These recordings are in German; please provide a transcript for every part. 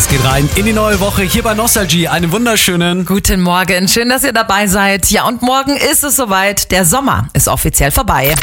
Es geht rein in die neue Woche hier bei Nostalgie. Einen wunderschönen Guten Morgen, schön, dass ihr dabei seid. Ja, und morgen ist es soweit. Der Sommer ist offiziell vorbei.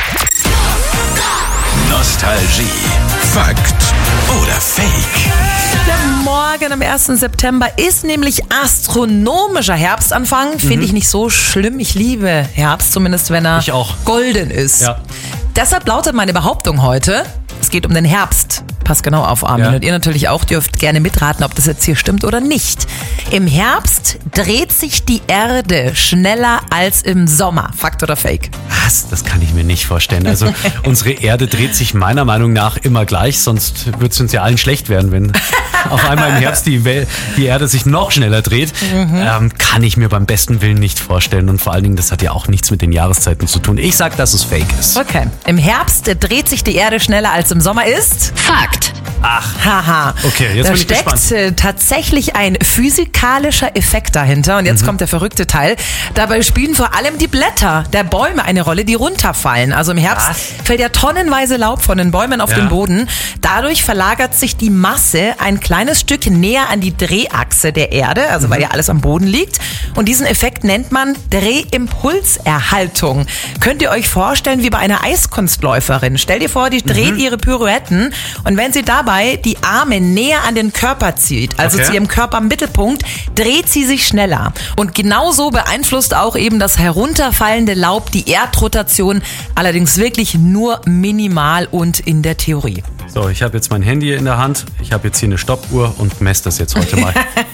Nostalgie. Fakt oder Fake? Der Morgen am 1. September ist nämlich astronomischer Herbstanfang. Finde ich nicht so schlimm. Ich liebe Herbst, zumindest wenn er Ich auch. golden ist. Ja. Deshalb lautet meine Behauptung heute, es geht um den Herbst. Passt genau auf, Armin. Ja. Und ihr natürlich auch, dürft gerne mitraten, ob das jetzt hier stimmt oder nicht. Im Herbst dreht sich die Erde schneller als im Sommer. Fakt oder Fake? Was? Das kann ich mir nicht vorstellen. Also unsere Erde dreht sich meiner Meinung nach immer gleich, sonst würde es uns ja allen schlecht werden, wenn auf einmal im Herbst die Erde sich noch schneller dreht. Kann ich mir beim besten Willen nicht vorstellen. Und vor allen Dingen, das hat ja auch nichts mit den Jahreszeiten zu tun. Ich sag, dass es Fake ist. Okay. Im Herbst dreht sich die Erde schneller als im Sommer ist? Fakt. Ach, Haha. Okay, jetzt da bin ich gespannt. steckt tatsächlich ein physikalischer Effekt dahinter. Und jetzt kommt der verrückte Teil. Dabei spielen vor allem die Blätter der Bäume eine Rolle, die runterfallen. Also im Herbst fällt ja tonnenweise Laub von den Bäumen auf den Boden. Dadurch verlagert sich die Masse ein kleines Stück näher an die Drehachse der Erde, also weil ja alles am Boden liegt. Und diesen Effekt nennt man Drehimpulserhaltung. Könnt ihr euch vorstellen wie bei einer Eiskunstläuferin. Stell dir vor, die dreht ihre Pirouetten und wenn sie dabei die Arme näher an den Körper zieht, also zu ihrem Körpermittelpunkt, dreht sie sich schneller. Und genauso beeinflusst auch eben das herunterfallende Laub die Erdrotation, allerdings wirklich nur minimal und in der Theorie. So, ich habe jetzt mein Handy in der Hand, ich habe jetzt hier eine Stoppuhr und messe das jetzt heute mal.